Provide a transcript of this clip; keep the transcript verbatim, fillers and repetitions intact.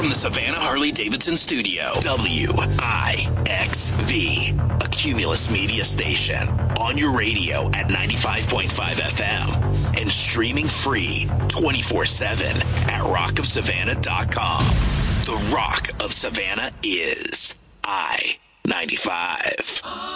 from the Savannah Harley-Davidson studio, W I X V, a Cumulus media station, on your radio at ninety-five point five F M and streaming free twenty-four seven at rock of savannah dot com. The Rock of Savannah is I ninety-five.